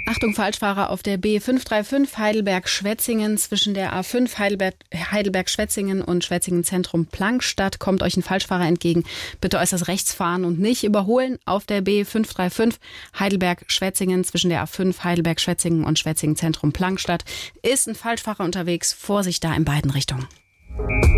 Achtung, Falschfahrer auf der B535 Heidelberg-Schwetzingen zwischen der A5 Heidelberg-Schwetzingen und Schwetzingen-Zentrum-Plankstadt kommt euch ein Falschfahrer entgegen. Bitte äußerst rechts fahren und nicht überholen. Auf der B535 Heidelberg-Schwetzingen zwischen der A5 Heidelberg-Schwetzingen und Schwetzingen-Zentrum-Plankstadt ist ein Falschfahrer unterwegs. Vorsicht da in beiden Richtungen.